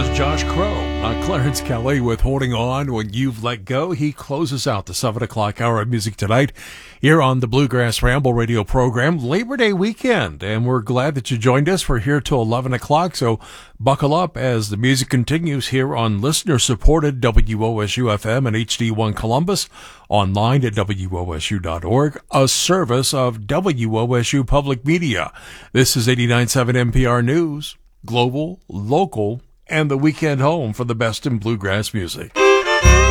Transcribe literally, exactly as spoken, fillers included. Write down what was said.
was Josh Crow. Uh, Clarence Kelly with Holding On When You've Let Go. He closes out the seven o'clock hour of music tonight here on the Bluegrass Ramble radio program, Labor Day weekend. And we're glad that you joined us. We're here till eleven o'clock, so buckle up as the music continues here on listener-supported W O S U F M and H D one Columbus, online at W O S U dot org, a service of W O S U Public Media. This is eighty-nine point seven N P R News, global, local, and the weekend home for the best in bluegrass music.